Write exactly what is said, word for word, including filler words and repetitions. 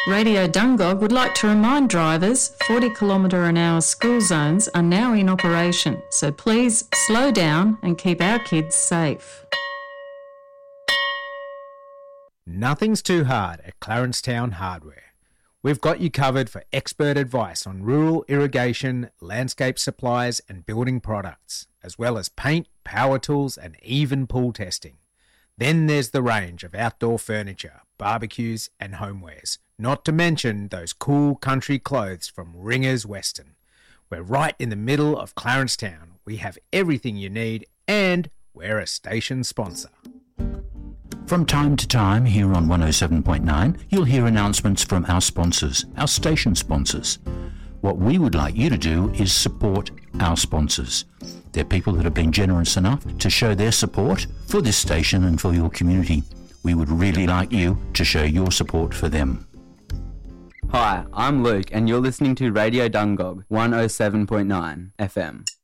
Radio Dungog would like to remind drivers forty kilometre an hour school zones are now in operation, so please slow down and keep our kids safe. Nothing's too hard at Clarencetown Hardware. We've got you covered for expert advice on rural irrigation, landscape supplies and building products, as well as paint, power tools and even pool testing. Then there's the range of outdoor furniture, barbecues and homewares, not to mention those cool country clothes from Ringers Western. We're right in the middle of Clarencetown. We have everything you need and we're a station sponsor. From time to time here on one oh seven point nine, you'll hear announcements from our sponsors, our station sponsors. What we would like you to do is support our sponsors. They're people that have been generous enough to show their support for this station and for your community. We would really like you to show your support for them. Hi, I'm Luke and you're listening to Radio Dungog one oh seven point nine F M.